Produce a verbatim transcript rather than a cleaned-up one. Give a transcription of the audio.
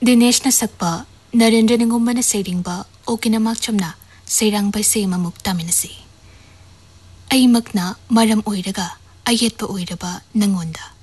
दिनेशना सकपा नरेंद्र निंगुम्बना सेरिंगबा ओकिना माकचमना सेरांग बाइसे ममुक तामिनसी। अई मकना मरम ओइरगा अयेतपा ओइरबा नंगोंदा